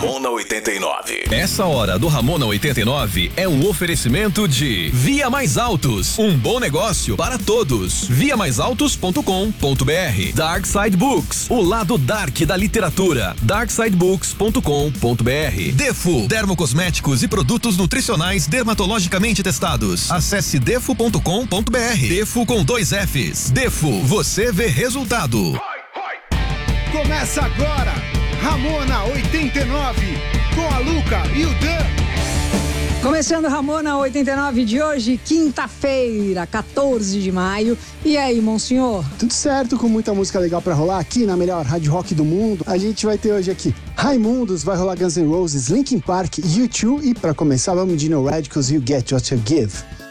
Ramona 89. Essa hora do Ramona 89 é um oferecimento de Via Mais Altos, um bom negócio para todos. viamaisautos.com.br. Dark Side Books, o lado dark da literatura. darksidebooks.com.br. Defo, dermocosméticos e produtos nutricionais dermatologicamente testados. Acesse defo.com.br. Defo com 2 Fs. Defo, você vê resultado. Começa agora, Ramona 89, com a Luca e o Dan. Começando Ramona 89 de hoje, quinta-feira, 14 de maio. E aí, Monsenhor? Tudo certo, com muita música legal pra rolar aqui na melhor rádio rock do mundo. A gente vai ter hoje aqui Raimundos, vai rolar Guns N' Roses, Linkin Park, U2 e pra começar vamos de No Radicals e You Get What You Give.